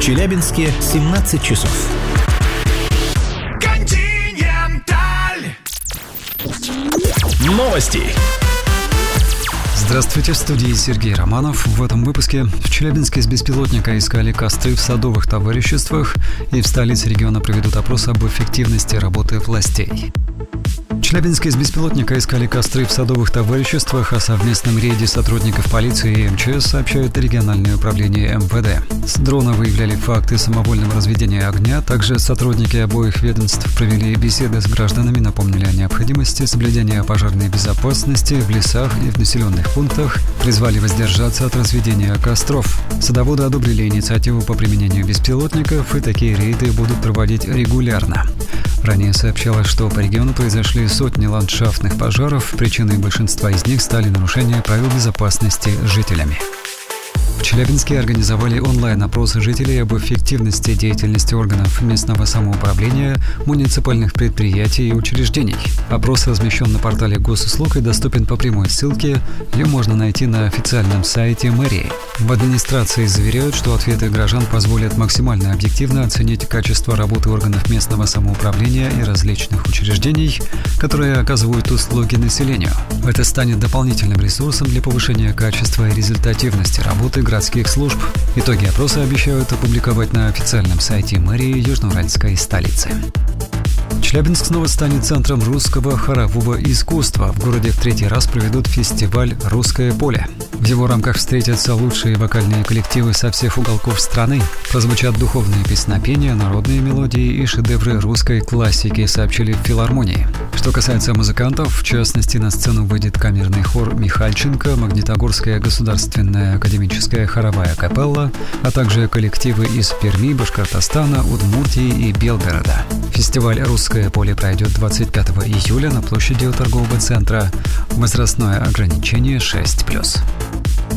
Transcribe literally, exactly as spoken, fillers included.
Челябинске семнадцать часов. Континенталь. Новости. Здравствуйте, в студии Сергей Романов. В этом выпуске в Челябинске с беспилотника искали костры в садовых товариществах, и в столице региона проведут опрос об эффективности работы властей. В Челябинске с беспилотника искали костры в садовых товариществах. О совместном рейде сотрудников полиции и эм че эс сообщают региональное управление эм вэ дэ. С дрона выявляли факты самовольного разведения огня. Также сотрудники обоих ведомств провели беседы с гражданами, напомнили о необходимости соблюдения пожарной безопасности в лесах и в населенных пунктах, призвали воздержаться от разведения костров. Садоводы одобрили инициативу по применению беспилотников, и такие рейды будут проводить регулярно. Ранее сообщалось, что по региону произошли сотни ландшафтных пожаров. Причиной большинства из них стали нарушения правил безопасности жителями. В Челябинске организовали онлайн-опросы жителей об эффективности деятельности органов местного самоуправления, муниципальных предприятий и учреждений. Опрос размещен на портале Госуслуг и доступен по прямой ссылке. Ее можно найти на официальном сайте мэрии. В администрации заверяют, что ответы граждан позволят максимально объективно оценить качество работы органов местного самоуправления и различных учреждений, которые оказывают услуги населению. Это станет дополнительным ресурсом для повышения качества и результативности работы городских служб. Итоги опроса обещают опубликовать на официальном сайте мэрии Южноуральской столицы. Челябинск снова станет центром русского хорового искусства. В городе в третий раз проведут фестиваль «Русское поле». В его рамках встретятся лучшие вокальные коллективы со всех уголков страны. Прозвучат духовные песнопения, народные мелодии и шедевры русской классики, сообщили в филармонии. Что касается музыкантов, в частности, на сцену выйдет камерный хор Михальченко, Магнитогорская государственная академическая хоровая капелла, а также коллективы из Перми, Башкортостана, Удмуртии и Белгорода. Фестиваль «Русское поле» пройдет двадцать пятого июля на площади у торгового центра. Возрастное ограничение шесть плюс.